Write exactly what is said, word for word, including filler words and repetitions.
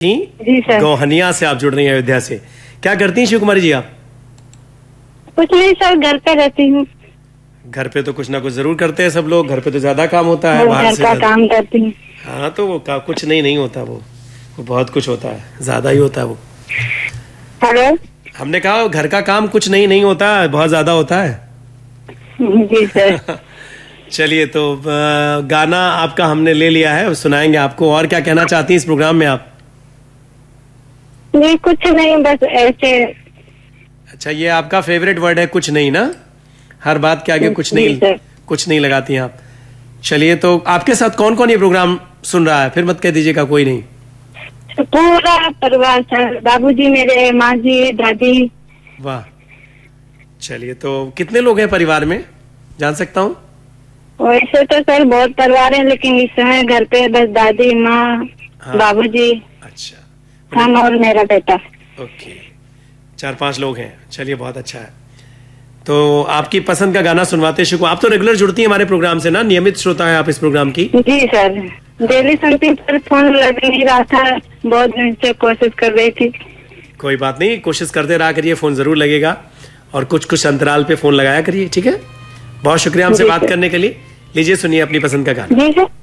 जी sir. गोहनिया से आप जुड़ रही हैं, अयोध्या से। क्या करती हैं शिव कुमारी जी आप? कुछ नहीं सर, घर पे रहती हूँ। घर पे तो कुछ ना कुछ जरूर करते हैं सब लोग, घर पे तो ज्यादा काम होता है, वो बाहर घर से का ज्यादा। काम करती हूँ। हाँ तो वो का कुछ नहीं नहीं होता, वो वो बहुत कुछ होता है, ज्यादा ही होता है वो। हेलो। हमने कहा घर का काम कुछ नहीं नहीं होता है, बहुत ज्यादा होता है। जी सर। चलिए तो अ, गाना आपका हमने ले लिया है, सुनाएंगे आपको। और क्या कहना चाहती हैं इस प्रोग्राम में आप? नहीं कुछ नहीं, बस ऐसे। अच्छा, ये आपका फेवरेट वर्ड है, कुछ नहीं ना? हर बात के आगे कुछ जी नहीं, सर। कुछ नहीं लगाती हैं आप। चलिए तो आपके साथ कौन कौन ये प्रोग्राम सुन रहा है? फिर मत कह दीजिएगा कोई नहीं। पूरा परिवार सर, बाबूजी मेरे, माँ जी, दादी। वाह। चलिए तो कितने लोग हैं परिवार में, जान सकता हूँ? वैसे तो सर बहुत परिवार है, लेकिन इस समय घर पे बस दादी, माँ, हाँ। बाबूजी, अच्छा। हम और मेरा बेटा। ओके, चार पांच लोग हैं। चलिए बहुत अच्छा है। तो आपकी पसंद का गाना सुनवाते शिव। आप तो रेगुलर जुड़ती हैं हमारे प्रोग्राम से ना, नियमित श्रोता है आप इस प्रोग्राम की। जी सर, डेली सुनती हूँ, पर फोन लग नहीं रहा था, बहुत दिन से कोशिश कर रही थी। कोई बात नहीं, कोशिश करते रहा करिए, फोन जरूर लगेगा। और कुछ कुछ अंतराल पे फोन लगाया करिए, ठीक है? बहुत शुक्रिया हमसे जी बात सर। करने के लिए। लीजिए सुनिए अपनी पसंद का गाना। जी सर।